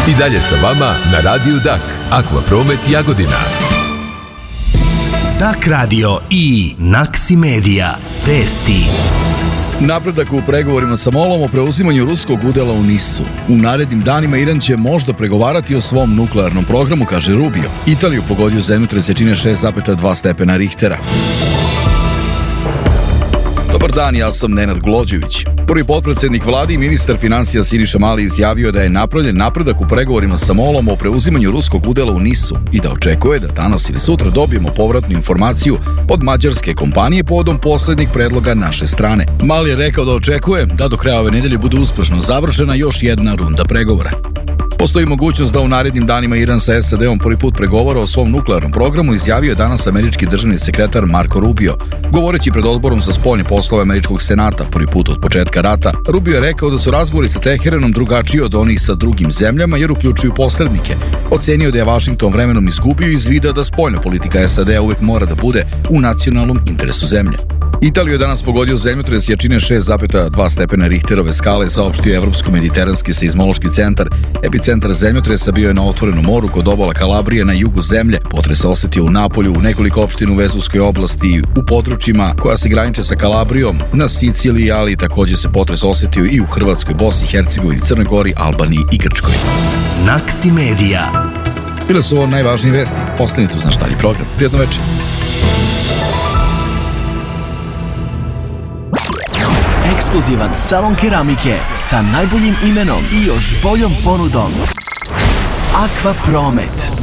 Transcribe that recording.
I dalje sa vama na Radiju Dak, Aqua Promet Jagodina. Dak Radio i Naksi Media. Vesti. Napredak u pregovorima sa MOL-om o preuzimanju ruskog udela u NIS-u. U narednim danima Iran će možda pregovarati o svom nuklearnom programu, kaže Rubio. Italiju pogodio zemljotres jačine 6,2 stepena Richtera. Dobar dan, ja sam Nenad Glođević. Prvi potpredsednik vlade i ministar finansija Siniša Mali izjavio da je napravljen napredak u pregovorima sa MOL-om o preuzimanju ruskog udela u NIS-u i da očekuje da danas ili sutra dobijemo povratnu informaciju od mađarske kompanije povodom poslednjih predloga naše strane. Mali je rekao da očekuje da do kraja ove nedelje bude uspešno završena još jedna runda pregovora. Postoji mogućnost da u narednim danima Iran sa SAD-om prvi put pregovara o svom nuklearnom programu, izjavio je danas američki državni sekretar Marco Rubio. Govoreći pred odborom za spoljne poslove američkog senata prvi put od početka rata, Rubio je rekao da su razgovori sa Teheranom drugačiji od onih sa drugim zemljama jer uključuju posrednike. Ocenio da je Vašington vremenom izgubio iz vida da spoljna politika SAD-a uvek mora da bude u nacionalnom interesu zemlje. Italiju je danas pogodio zemljotres jačine 6,2 stepena Richterove skale, saopštio Evropsko-mediteranski seizmološki centar. Epicentar zemljotresa bio je na otvorenom moru kod obala Kalabrije na jugu zemlje. Potres se osetio u Napolju, u nekoliko opština u Vezuvskoj oblasti, u područjima koja se graniče sa Kalabrijom, na Siciliji, ali takođe se potres osetio i u Hrvatskoj, Bosni i Hercegovini, Crnoj Gori, Albaniji i Grčkoj. Naksi Media. Bile su ovo najvažnije vesti. Ostanite uz naš dalji program. Prijatno večer. Ekskluzivan salon keramike sa najboljim imenom i još boljom ponudom. Aqua Promet.